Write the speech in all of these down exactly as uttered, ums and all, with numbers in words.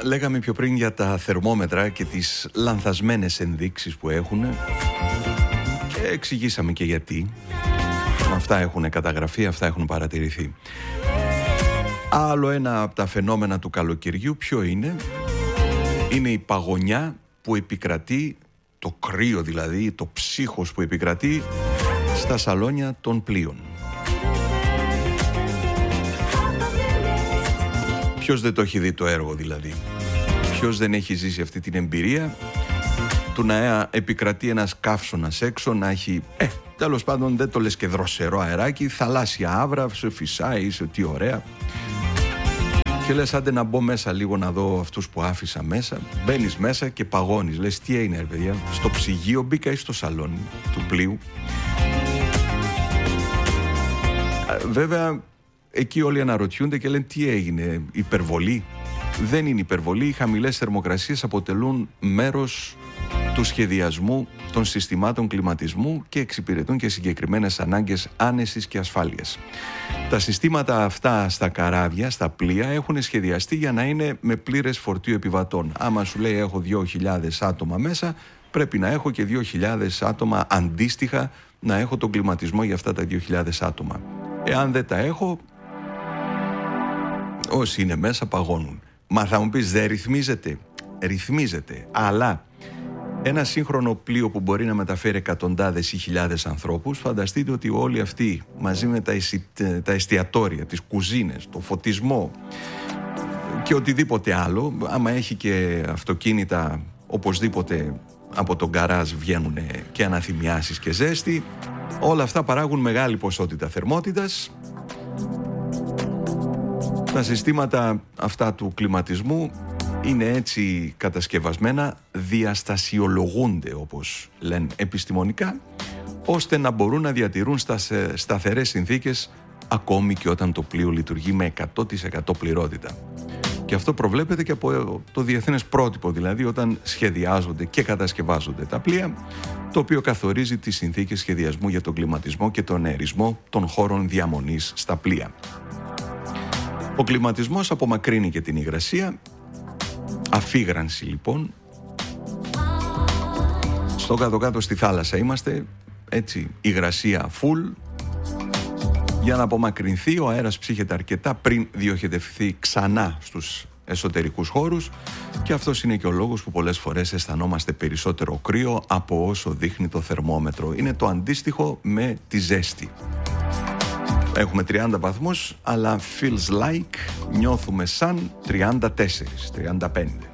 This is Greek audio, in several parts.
Λέγαμε πιο πριν για τα θερμόμετρα και τις λανθασμένες ενδείξεις που έχουν και εξηγήσαμε και γιατί. Αυτά έχουν καταγραφεί, αυτά έχουν παρατηρηθεί. Άλλο ένα από τα φαινόμενα του καλοκαιριού ποιο είναι? Είναι η παγωνιά που επικρατεί, το κρύο δηλαδή, το ψύχος που επικρατεί στα σαλόνια των πλοίων. Ποιος δεν το έχει δει το έργο δηλαδή? Ποιος δεν έχει ζήσει αυτή την εμπειρία του να επικρατεί ένας καύσωνας έξω, να έχει, ε, τέλος πάντων δεν το λες και δροσερό αεράκι, θαλάσσια άβρα, σε φυσάει, είσαι τι ωραία. Και λες άντε να μπω μέσα λίγο να δω αυτούς που άφησα μέσα. Μπαίνεις μέσα και παγώνεις. Λες τι έγινε ρε παιδιά? Στο ψυγείο μπήκα ή στο σαλόνι του πλοίου? Βέβαια εκεί όλοι αναρωτιούνται και λένε τι έγινε, υπερβολή? Δεν είναι υπερβολή. Οι χαμηλές θερμοκρασίες αποτελούν μέρος του σχεδιασμού των συστημάτων κλιματισμού και εξυπηρετούν και συγκεκριμένες ανάγκες άνεσης και ασφάλειας. Τα συστήματα αυτά στα καράβια, στα πλοία, έχουν σχεδιαστεί για να είναι με πλήρες φορτίο επιβατών. Άμα σου λέει έχω δύο χιλιάδες άτομα μέσα, πρέπει να έχω και δύο χιλιάδες άτομα αντίστοιχα να έχω τον κλιματισμό για αυτά τα δύο χιλιάδες άτομα. Εάν δεν τα έχω, όσοι είναι μέσα παγώνουν. Μα θα μου πεις δεν ρυθμίζεται? Ρυθμίζεται, αλλά ένα σύγχρονο πλοίο που μπορεί να μεταφέρει εκατοντάδες ή χιλιάδες ανθρώπους, φανταστείτε ότι όλοι αυτοί μαζί με τα, εισι... τα εστιατόρια, τις κουζίνες, το φωτισμό και οτιδήποτε άλλο, άμα έχει και αυτοκίνητα, οπωσδήποτε από τον γκαράζ βγαίνουν και αναθυμιάσεις και ζέστη, όλα αυτά παράγουν μεγάλη ποσότητα θερμότητας. Τα συστήματα αυτά του κλιματισμού είναι έτσι κατασκευασμένα, διαστασιολογούνται όπως λένε επιστημονικά, ώστε να μπορούν να διατηρούν στα σταθερές συνθήκες ακόμη και όταν το πλοίο λειτουργεί με εκατό τοις εκατό πληρότητα. Και αυτό προβλέπεται και από το διεθνές πρότυπο, δηλαδή όταν σχεδιάζονται και κατασκευάζονται τα πλοία, το οποίο καθορίζει τις συνθήκες σχεδιασμού για τον κλιματισμό και τον αερισμό των χώρων διαμονής στα πλοία. Ο κλιματισμός απομακρύνει και την υγρασία. Αφίγρανση λοιπόν. Στο κάτω-κάτω στη θάλασσα είμαστε, έτσι, υγρασία full. Για να απομακρυνθεί ο αέρας ψύχεται αρκετά πριν διοχετευθεί ξανά στους εσωτερικούς χώρους και αυτός είναι και ο λόγος που πολλές φορές αισθανόμαστε περισσότερο κρύο από όσο δείχνει το θερμόμετρο. Είναι το αντίστοιχο με τη ζέστη. Έχουμε τριάντα βαθμούς, αλλά feels like, νιώθουμε σαν τριάντα τέσσερα, τριάντα πέντε.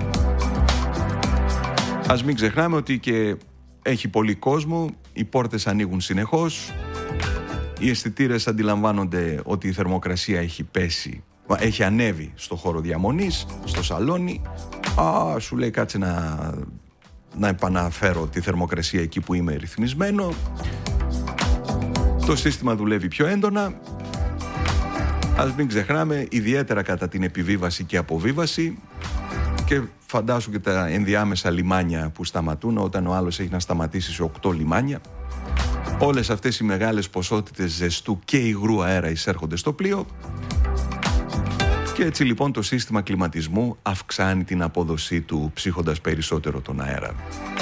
Ας μην ξεχνάμε ότι και έχει πολύ κόσμο, οι πόρτες ανοίγουν συνεχώς, οι αισθητήρες αντιλαμβάνονται ότι η θερμοκρασία έχει πέσει, έχει ανέβει στο χώρο διαμονής, στο σαλόνι. Α, σου λέει κάτσε να, να επαναφέρω τη θερμοκρασία εκεί που είμαι ρυθμισμένο. Το σύστημα δουλεύει πιο έντονα. Ας μην ξεχνάμε, ιδιαίτερα κατά την επιβίβαση και αποβίβαση, και φαντάσου και τα ενδιάμεσα λιμάνια που σταματούν, όταν ο άλλος έχει να σταματήσει σε οκτώ λιμάνια. Όλες αυτές οι μεγάλες ποσότητες ζεστού και υγρού αέρα εισέρχονται στο πλοίο και έτσι λοιπόν το σύστημα κλιματισμού αυξάνει την απόδοσή του, ψύχοντας περισσότερο τον αέρα.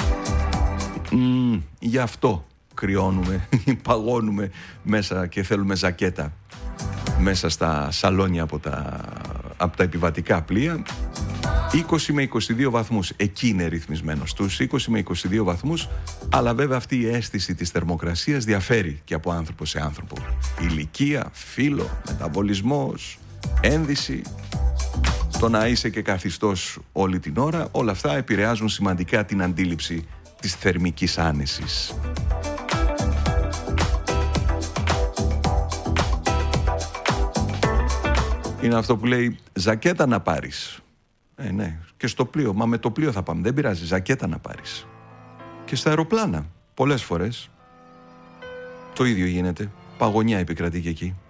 Mm, γι' αυτό κρυώνουμε, παγώνουμε μέσα και θέλουμε ζακέτα μέσα στα σαλόνια από τα, από τα επιβατικά πλοία. είκοσι με είκοσι δύο βαθμούς, εκεί είναι ρυθμισμένο, στους είκοσι με είκοσι δύο βαθμούς, αλλά βέβαια αυτή η αίσθηση της θερμοκρασίας διαφέρει και από άνθρωπο σε άνθρωπο. Ηλικία, φύλο, μεταβολισμός, ένδυση, το να είσαι και καθιστός όλη την ώρα, όλα αυτά επηρεάζουν σημαντικά την αντίληψη της θερμικής άνεσης. Είναι αυτό που λέει ζακέτα να πάρεις. Ε, ναι, και στο πλοίο. Μα με το πλοίο θα πάμε. Δεν πειράζει, ζακέτα να πάρεις. Και στα αεροπλάνα, πολλές φορές το ίδιο γίνεται. Παγωνιά επικρατεί και εκεί.